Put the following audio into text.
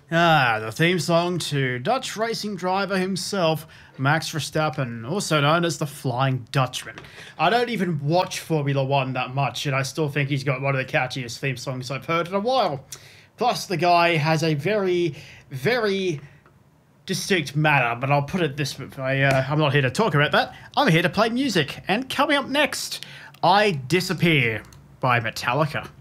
The theme song to Dutch racing driver himself, Max Verstappen, also known as the Flying Dutchman. I don't even watch Formula One that much, and I still think he's got one of the catchiest theme songs I've heard in a while. Plus, the guy has a very, very distinct manner, but I'll put it this way. I'm not here to talk about that. I'm here to play music. And coming up next, I Disappear by Metallica.